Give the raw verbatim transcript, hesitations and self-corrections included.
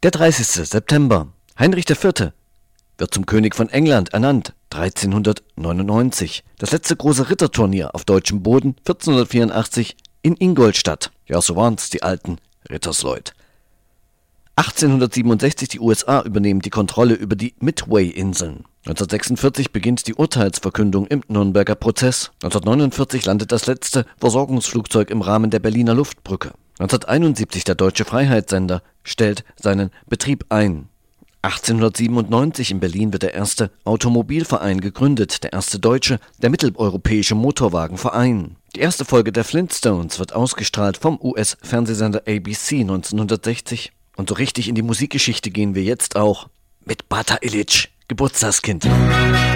Der dreißigste September. Heinrich der Vierte wird zum König von England ernannt, dreizehnhundertneunundneunzig. Das letzte große Ritterturnier auf deutschem Boden, vierzehnhundertvierundachtzig in Ingolstadt. Ja, so waren's, die alten Rittersleut. achtzehnhundertsiebenundsechzig, die U S A übernehmen die Kontrolle über die Midway-Inseln. neunzehnhundertsechsundvierzig beginnt die Urteilsverkündung im Nürnberger Prozess. neunzehnhundertneunundvierzig landet das letzte Versorgungsflugzeug im Rahmen der Berliner Luftbrücke. neunzehnhunderteinundsiebzig, der Deutsche Freiheitssender stellt seinen Betrieb ein. achtzehnhundertsiebenundneunzig in Berlin wird der erste Automobilverein gegründet, der erste deutsche, der Mitteleuropäische Motorwagenverein. Die erste Folge der Flintstones wird ausgestrahlt vom U S-Fernsehsender A B C neunzehnhundertsechzig. Und so richtig in die Musikgeschichte gehen wir jetzt auch mit Bata Ilitsch, Geburtstagskind.